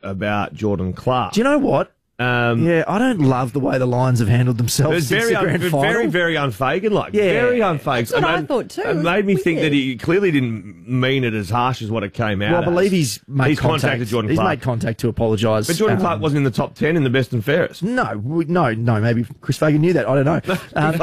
about Jordan Clark. Do you know what? Yeah, I don't love the way the Lions have handled themselves since the grand final. Very unfagan-like. Yeah. Very unfagan. That's what I thought too. It made me think that he clearly didn't mean it as harsh as what it came out. Well, I believe he's made contact. Contacted Jordan Clark. He's made contact to apologise. But Jordan Clark wasn't in the top 10 in the best and fairest. No. Maybe Chris Fagan knew that. I don't know.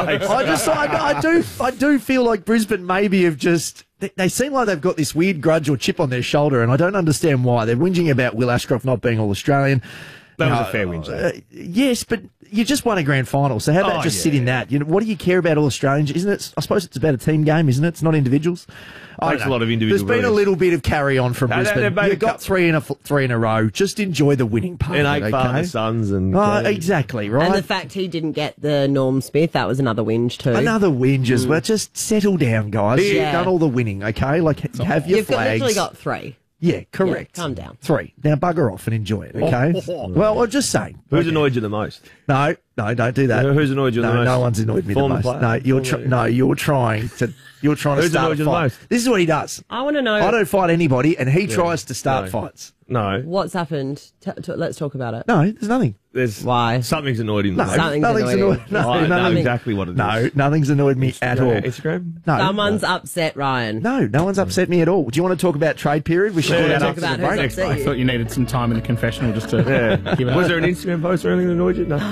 I do feel like Brisbane maybe have just. They seem like they've got this weird grudge or chip on their shoulder, and I don't understand why. They're whinging about Will Ashcroft not being All-Australian. That was a fair whinge. Yes, but you just won a grand final, so how about just sit in that? What do you care about All-Australians? Isn't it? I suppose it's about a team game, isn't it? It's not individuals. Takes a lot of individual. There's been a little bit of carry on from Brisbane. You got three in a row. Just enjoy the winning part. And 8 father sons and exactly right. And the fact he didn't get the Norm Smith, that was another whinge too. Another whinge as well. Just settle down, guys. Yeah. You've done all the winning, okay? Like have your flags. You've literally got 3. Yeah, correct. Yeah, calm down. 3. Now bugger off and enjoy it, okay? Well, I'm just saying. Who's annoyed you the most? No, don't do that. Who's annoyed you the most? No one's annoyed me the most. Player? No, you're trying to Who's start annoyed a you the fight. most? This is what he does. I want to know. I don't fight anybody, and he tries to start fights. No. What's happened? Let's talk about it. No, there's nothing. Why? Something's annoyed him. No, nothing's annoyed. I know exactly what it is. No, nothing's annoyed me at all. Instagram? No. Someone's upset Ryan. No one's upset me at all. Do you want to talk about trade period? We should do that talk after about the break. who's upset I thought you needed some time in the confessional just to give it. Was there an Instagram post or anything that annoyed you? No.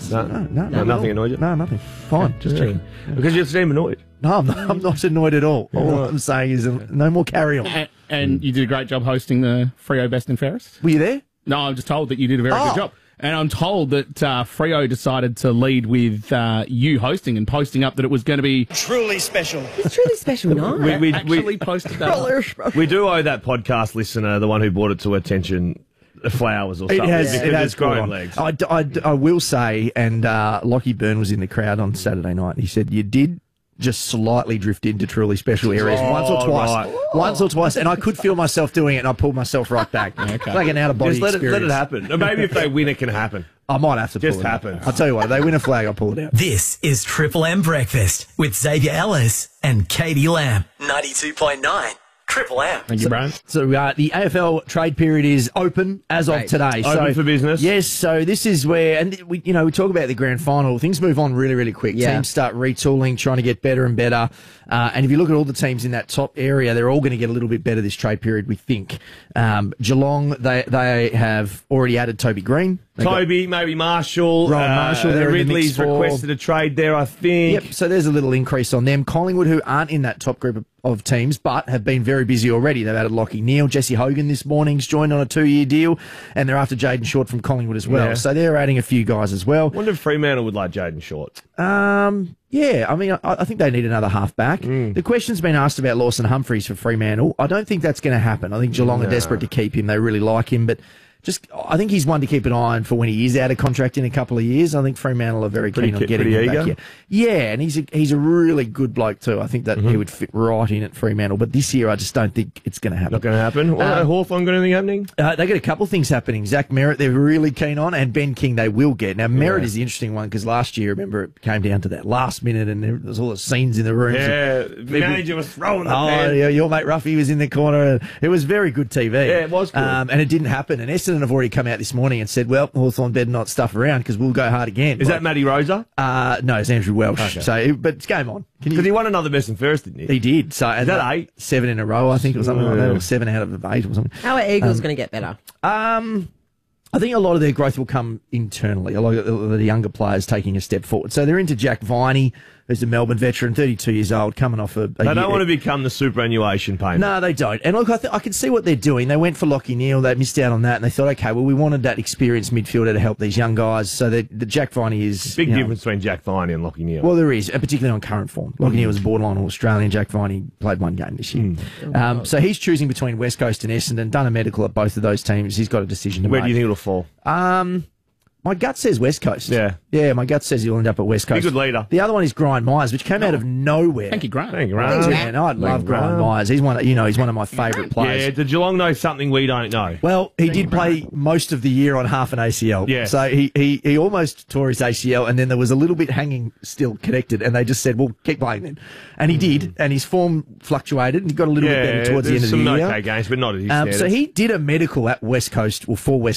No, Nothing annoyed you? No, nothing. Fine, just checking. Because you seem annoyed. No, I'm not annoyed at all. All I'm saying is no more carry on. And you did a great job hosting the Freo Best and Fairest. Were you there? No, I'm just told that you did a very good job. And I'm told that Freo decided to lead with you hosting and posting up that it was going to be truly special. It's really special night. We actually posted that. We do owe that podcast listener, the one who brought it to attention, flowers or something. It has grown legs. I will say, and Lockie Byrne was in the crowd on Saturday night, and he said, you did just slightly drift into truly special areas once or twice. Right. Once or twice, and I could feel myself doing it, and I pulled myself right back. Okay. Like an out-of-body Just let experience. it happen. Or maybe if they win, it can happen. I might have to pull Just it happen. out. I'll tell you what, if they win a flag, I'll pull it out. This is Triple M Breakfast with Xavier Ellis and Katie Lamb. 92.9 Triple M. Thank you, Brian. So the AFL trade period is open as of today. Open for business. Yes, so this is where, and we talk about the grand final. Things move on really, really quick. Yeah. Teams start retooling, trying to get better and better. And if you look at all the teams in that top area, they're all going to get a little bit better this trade period, we think. Geelong, they have already added Toby Green. Toby, maybe Marshall. Rowan Marshall there in the Ridley's mix for- requested a trade there, I think. Yep, so there's a little increase on them. Collingwood, who aren't in that top group of teams, but have been very busy already. They've added Lockie Neal. Jesse Hogan this morning's joined on a 2-year deal, and they're after Jaden Short from Collingwood as well. Yeah. So they're adding a few guys as well. I wonder if Fremantle would like Jaden Short. Yeah, I mean, I think they need another half-back. The question's been asked about Lawson Humphries for Fremantle. I don't think that's going to happen. I think Geelong are desperate to keep him. They really like him, but I think he's one to keep an eye on for when he is out of contract in a couple of years. I think Fremantle are very keen on getting him back here. Yeah, and he's a really good bloke too. I think that he would fit right in at Fremantle. But this year, I just don't think it's going to happen. Not going to happen. Hawthorn got anything happening? They got a couple of things happening. Zach Merritt, they're really keen on, and Ben King, they will get. Now, Merritt is the interesting one because last year, remember, it came down to that last minute, and there was all the scenes in the rooms. Yeah, the manager was throwing the pen. Yeah, your mate Ruffy was in the corner. It was very good TV. Yeah, it was good. And it didn't happen. And Essendon have already come out this morning and said, well, Hawthorn better not stuff around because we'll go hard again. Is that Matty Rosa? No, it's Andrew Welsh. Okay. So, but it's game on. Because he won another best and fairest, didn't he? He did. So, Is that 8? 7 in a row, I think, or something like that, or 7 out of 8 or something. How are Eagles going to get better? I think a lot of their growth will come internally. A lot of the younger players taking a step forward. So they're into Jack Viney, who's a Melbourne veteran, 32 years old, coming off a They don't want to become the superannuation payment. No, they don't. And look, I can see what they're doing. They went for Lockie Neal. They missed out on that, and they thought, okay, well, we wanted that experienced midfielder to help these young guys. So the Jack Viney is Big difference between Jack Viney and Lockie Neal. Well, there is, and particularly on current form. Lockie Neal was a borderline All-Australian. Jack Viney played one game this year. So he's choosing between West Coast and Essendon. Done a medical at both of those teams. He's got a decision to Where make. do you think it'll fall? My gut says West Coast. Yeah, my gut says he'll end up at West Coast. Be a good leader. The other one is Grind Myers, which came out of nowhere. Thank you, Grant. Thank you, Ryan. Man, I love Grind Myers. He's one of my favourite players. Yeah, did Geelong know something we don't know? Well, he did play most of the year on half an ACL. Yeah. So he almost tore his ACL, and then there was a little bit hanging still connected, and they just said, well, keep playing then. And he did, and his form fluctuated, and he got a little bit better towards the end of the year. Some okay games, but not at his standards. So he did a medical at West Coast, or for West